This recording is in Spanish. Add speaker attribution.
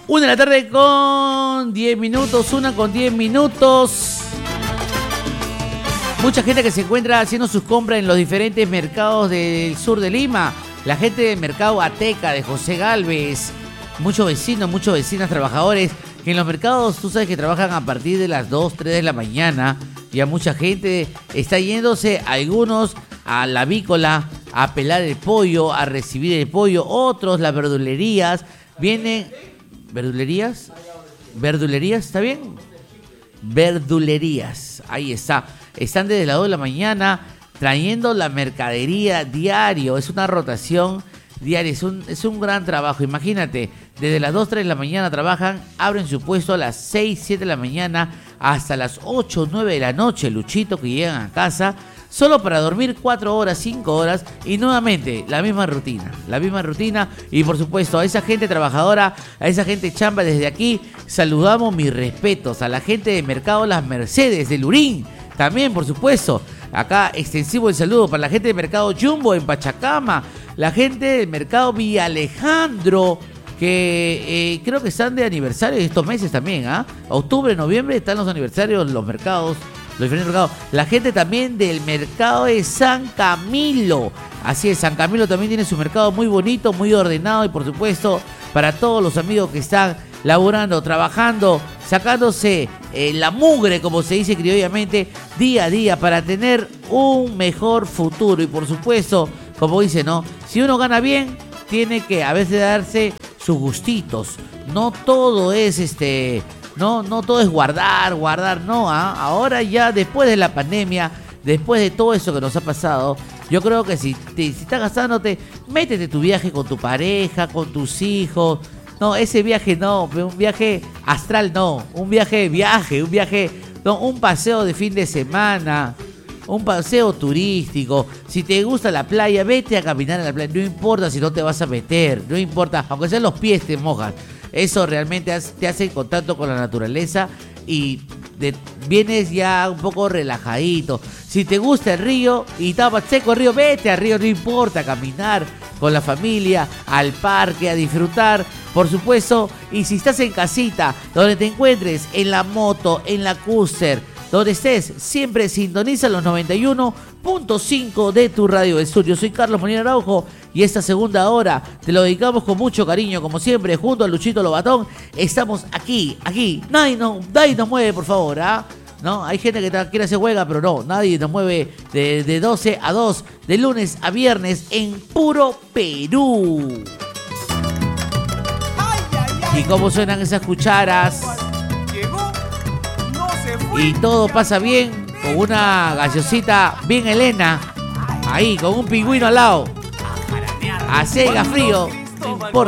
Speaker 1: 1 de la tarde con 10 minutos, 1 con 10 minutos. Mucha gente que se encuentra haciendo sus compras en los diferentes mercados del sur de Lima. La gente del mercado Ateca de José Gálvez. Muchos vecinos, muchas vecinas, trabajadores que en los mercados, tú sabes que trabajan a partir de las 2, 3 de la mañana. Ya mucha gente está yéndose, algunos a la avícola, a pelar el pollo, a recibir el pollo. Otros, las verdulerías, vienen... ¿Verdulerías? ¿Verdulerías? ¿Está bien? Verdulerías, ahí está. Están desde las 2 de la mañana trayendo la mercadería diario. Es una rotación diaria, es un gran trabajo. Imagínate, desde las 2, 3 de la mañana trabajan, abren su puesto a las 6, 7 de la mañana hasta las 8, 9 de la noche, Luchito, que llegan a casa solo para dormir 4 horas, 5 horas y nuevamente la misma rutina y por supuesto a esa gente trabajadora, a esa gente chamba. Desde aquí saludamos mis respetos a la gente de Mercado Las Mercedes de Lurín, también por supuesto, acá extensivo el saludo para la gente de Mercado Jumbo en Pachacama, la gente del Mercado Villa Alejandro, que creo que están de aniversario estos meses también, octubre, noviembre están los aniversarios, los mercados, los diferentes mercados. La gente también del mercado de San Camilo. Así es, San Camilo también tiene su mercado muy bonito, muy ordenado y por supuesto para todos los amigos que están laborando, trabajando, sacándose la mugre, como se dice criollamente, día a día para tener un mejor futuro. Y por supuesto, como dice, ¿no? Si uno gana bien, tiene que a veces darse sus gustitos. No todo es No todo es guardar, no. Ahora ya después de la pandemia, después de todo eso que nos ha pasado, yo creo que si estás gastándote, métete tu viaje con tu pareja, con tus hijos. No, ese viaje no, un viaje astral no, un paseo de fin de semana, un paseo turístico. Si te gusta la playa, vete a caminar en la playa, no importa si no te vas a meter, no importa, aunque sean los pies te mojan. Eso realmente te hace en contacto con la naturaleza y vienes ya un poco relajadito. Si te gusta el río y está seco el río, vete al río, no importa, a caminar con la familia, al parque, a disfrutar, por supuesto. Y si estás en casita, donde te encuentres, en la moto, en la cruiser, donde estés, siempre sintoniza los 91.5 de tu radio del sur. Yo soy Carlos Molina Araujo y esta segunda hora te lo dedicamos con mucho cariño, como siempre, junto a Luchito Lobatón. Estamos aquí. Nadie nos mueve, por favor, ¿no? Hay gente que quiere hacer huelga, pero no, nadie nos mueve de 12 a 2, de lunes a viernes, en puro Perú. ¿Y cómo suenan esas cucharas? Y todo pasa bien con una gaseosita bien helena, ahí con un pingüino al lado. Hace frío, no importa.